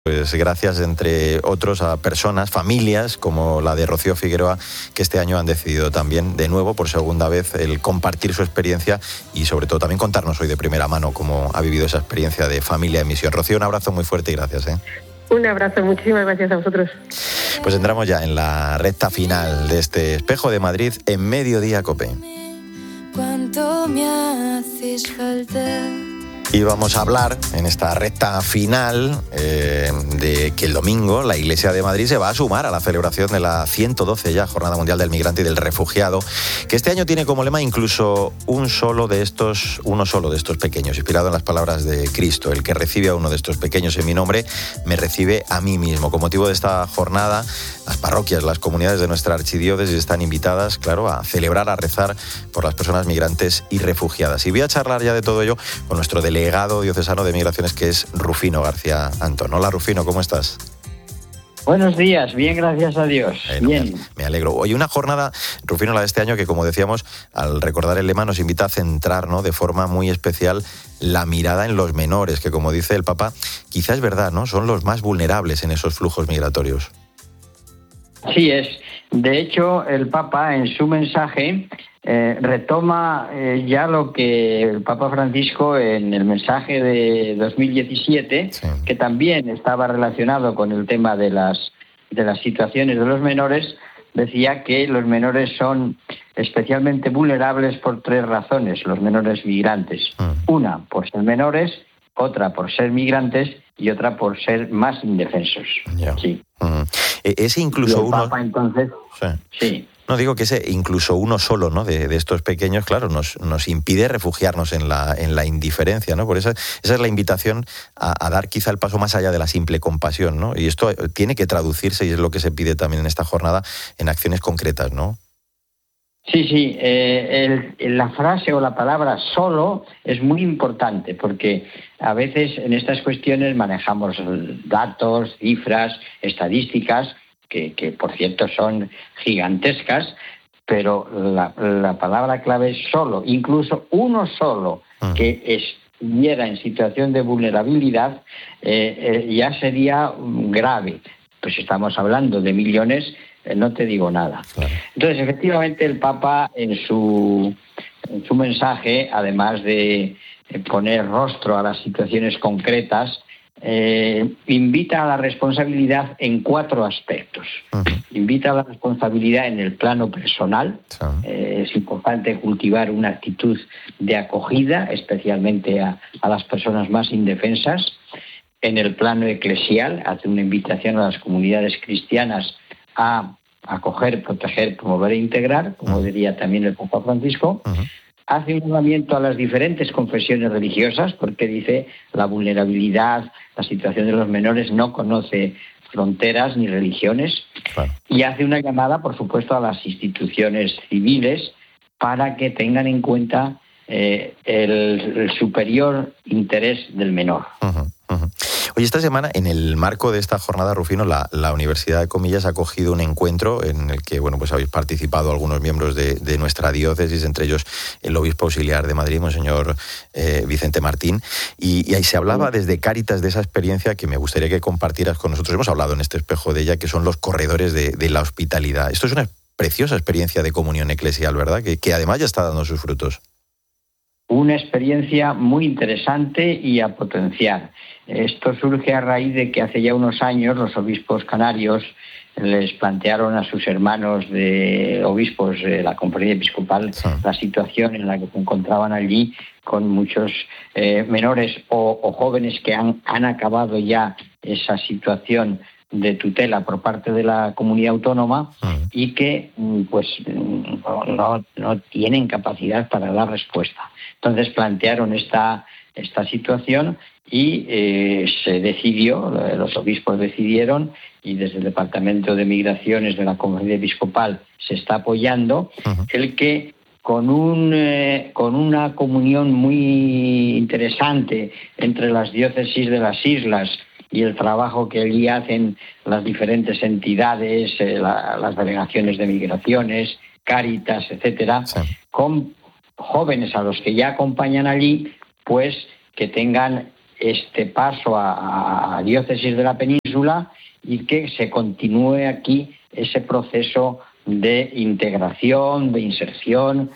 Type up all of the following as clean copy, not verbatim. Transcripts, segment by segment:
Pues gracias, entre otros, a personas, familias como la de Rocío Figueroa, que este año han decidido también, de nuevo, por segunda vez, el compartir su experiencia y sobre todo también contarnos hoy de primera mano cómo ha vivido esa experiencia de familia en misión. Rocío, un abrazo muy fuerte y gracias. Un abrazo, muchísimas gracias a vosotros. Pues entramos ya en la recta final de este Espejo de Madrid en Mediodía COPE. Cuánto me haces falta. Y vamos a hablar en esta recta final de que el domingo la Iglesia de Madrid se va a sumar a la celebración de la 112 ya Jornada Mundial del Migrante y del Refugiado, que este año tiene como lema incluso uno solo de estos pequeños, inspirado en las palabras de Cristo: el que recibe a uno de estos pequeños en mi nombre, me recibe a mí mismo. Con motivo de esta jornada, las parroquias, las comunidades de nuestra archidiócesis están invitadas, claro, a celebrar, a rezar por las personas migrantes y refugiadas. Y voy a charlar ya de todo ello con nuestro delegado diocesano de Migraciones, que es Rufino García Antón. Hola, Rufino, ¿cómo estás? Buenos días, bien, gracias a Dios. Bien. Me alegro. Hoy una jornada, Rufino, la de este año, que como decíamos, al recordar el lema nos invita a centrar, ¿no?, de forma muy especial la mirada en los menores, que como dice el Papa, quizás es verdad, ¿no?, son los más vulnerables en esos flujos migratorios. Así es. De hecho, el Papa en su mensaje retoma ya lo que el Papa Francisco en el mensaje de 2017, sí, que también estaba relacionado con el tema de las situaciones de los menores, decía que los menores son especialmente vulnerables por tres razones, los menores migrantes. Una, por ser menores; otra, por ser migrantes; y otra, por ser más indefensos. Yeah. Sí. Ese incluso uno... Papa, entonces... Sí. No, digo que ese incluso uno solo, ¿no?, de estos pequeños, claro, nos impide refugiarnos en la indiferencia, ¿no? Por eso esa es la invitación a dar quizá el paso más allá de la simple compasión, ¿no? Y esto tiene que traducirse, y es lo que se pide también en esta jornada, en acciones concretas, ¿no? Sí. La frase o la palabra solo es muy importante, porque a veces en estas cuestiones manejamos datos, cifras, estadísticas, que por cierto son gigantescas, pero la palabra clave es solo. Incluso uno solo que estuviera en situación de vulnerabilidad ya sería grave. Pues estamos hablando de millones, no te digo nada. Claro. Entonces, efectivamente, el Papa en su mensaje, además de poner rostro a las situaciones concretas, invita a la responsabilidad en cuatro aspectos. Invita a la responsabilidad en el plano personal. Es importante cultivar una actitud de acogida, especialmente a las personas más indefensas. En el plano eclesial, hace una invitación a las comunidades cristianas a acoger, proteger, promover e integrar, como diría también el Papa Francisco. Hace un llamamiento a las diferentes confesiones religiosas, porque dice la vulnerabilidad, la situación de los menores no conoce fronteras ni religiones. Claro. Y hace una llamada, por supuesto, a las instituciones civiles para que tengan en cuenta el superior interés del menor. Oye, esta semana, en el marco de esta jornada, Rufino, la Universidad de Comillas ha acogido un encuentro en el que, bueno, pues habéis participado algunos miembros de nuestra diócesis, entre ellos el obispo auxiliar de Madrid, monseñor Vicente Martín, y ahí se hablaba desde Cáritas de esa experiencia que me gustaría que compartieras con nosotros. Hemos hablado en este espejo de ella, que son los corredores de la hospitalidad. Esto es una preciosa experiencia de comunión eclesial, ¿verdad?, que además ya está dando sus frutos. Una experiencia muy interesante y a potenciar. Esto surge a raíz de que hace ya unos años los obispos canarios les plantearon a sus hermanos de obispos de la Conferencia Episcopal la situación en la que se encontraban allí, con muchos menores o jóvenes que han acabado ya esa situación de tutela por parte de la comunidad autónoma y que pues no tienen capacidad para dar respuesta. Entonces plantearon esta situación y se decidió, los obispos decidieron, y desde el Departamento de Migraciones de la Conferencia Episcopal se está apoyando, el que con una comunión muy interesante entre las diócesis de las islas y el trabajo que allí hacen las diferentes entidades, las delegaciones de migraciones, Cáritas, etcétera, con jóvenes a los que ya acompañan allí, pues que tengan este paso a diócesis de la península y que se continúe aquí ese proceso de integración, de inserción,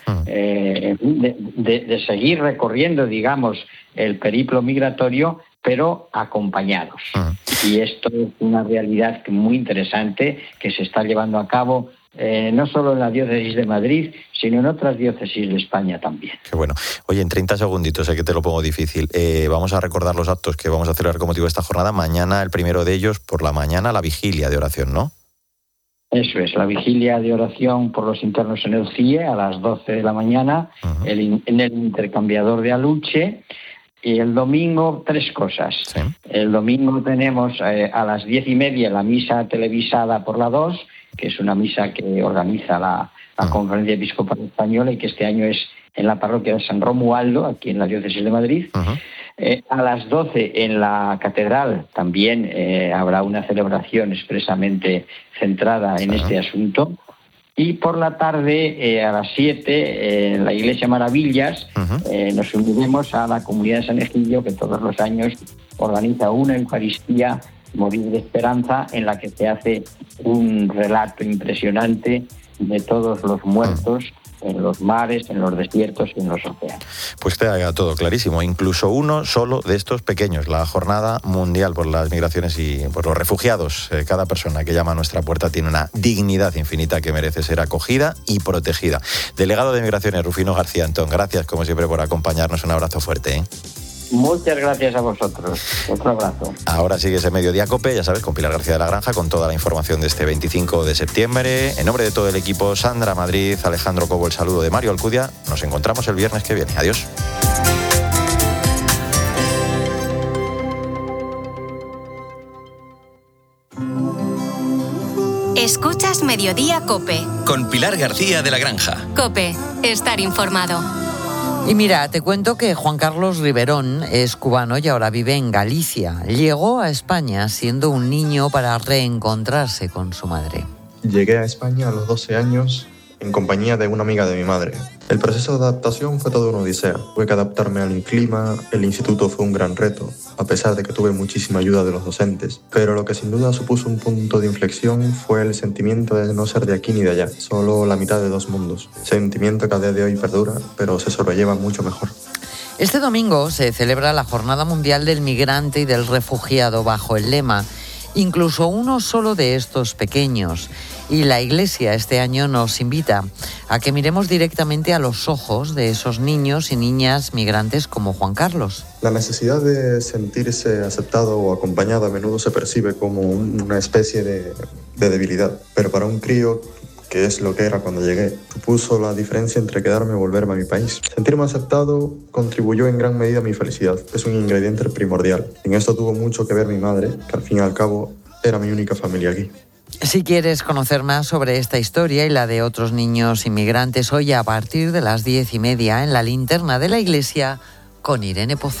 de seguir recorriendo, digamos, el periplo migratorio, pero acompañados. Y esto es una realidad muy interesante que se está llevando a cabo no solo en la diócesis de Madrid, sino en otras diócesis de España también. Qué bueno. Oye, en 30 segunditos, sé que te lo pongo difícil. Vamos a recordar los actos que vamos a celebrar con motivo de esta jornada. Mañana, el primero de ellos, por la mañana, la vigilia de oración, ¿no? Eso es, la vigilia de oración por los internos en el CIE a las 12 de la mañana, en el intercambiador de Aluche. Y el domingo, 3 cosas. Sí. El domingo tenemos a las 10:30 la misa televisada por la 2, que es una misa que organiza la Conferencia Episcopal Española y que este año es en la parroquia de San Romualdo, aquí en la diócesis de Madrid. A las 12 en la catedral también habrá una celebración expresamente centrada en este asunto. Y por la tarde, a las 7, en la Iglesia Maravillas, nos uniremos a la Comunidad de San Egidio, que todos los años organiza una Eucaristía Morir de Esperanza, en la que se hace un relato impresionante de todos los muertos en los mares, en los desiertos y en los océanos. Pues te haga todo clarísimo, incluso uno solo de estos pequeños, la Jornada Mundial por las Migraciones y por los Refugiados. Cada persona que llama a nuestra puerta tiene una dignidad infinita que merece ser acogida y protegida. Delegado de Migraciones, Rufino García Antón, gracias como siempre por acompañarnos, un abrazo fuerte. Muchas gracias a vosotros. Otro abrazo. Ahora sigue ese Mediodía COPE, ya sabes, con Pilar García de la Granja, con toda la información de este 25 de septiembre. En nombre de todo el equipo, Sandra Madrid, Alejandro Cobo, el saludo de Mario Alcudia. Nos encontramos el viernes que viene. Adiós. Escuchas Mediodía COPE. Con Pilar García de la Granja. COPE, estar informado. Y mira, te cuento que Juan Carlos Riverón es cubano y ahora vive en Galicia. Llegó a España siendo un niño para reencontrarse con su madre. Llegué a España a los 12 años en compañía de una amiga de mi madre. El proceso de adaptación fue toda una odisea. Tuve que adaptarme al clima, el instituto fue un gran reto, a pesar de que tuve muchísima ayuda de los docentes. Pero lo que sin duda supuso un punto de inflexión fue el sentimiento de no ser de aquí ni de allá, solo la mitad de dos mundos. Sentimiento que a día de hoy perdura, pero se sobrelleva mucho mejor. Este domingo se celebra la Jornada Mundial del Migrante y del Refugiado bajo el lema «Incluso uno solo de estos pequeños». Y la Iglesia este año nos invita a que miremos directamente a los ojos de esos niños y niñas migrantes como Juan Carlos. La necesidad de sentirse aceptado o acompañado a menudo se percibe como una especie de debilidad, pero para un crío, que es lo que era cuando llegué, supuso la diferencia entre quedarme o volverme a mi país. Sentirme aceptado contribuyó en gran medida a mi felicidad. Es un ingrediente primordial. En esto tuvo mucho que ver mi madre, que al fin y al cabo era mi única familia aquí. Si quieres conocer más sobre esta historia y la de otros niños inmigrantes, hoy a partir de las 10:30 en la linterna de la Iglesia con Irene Pozo.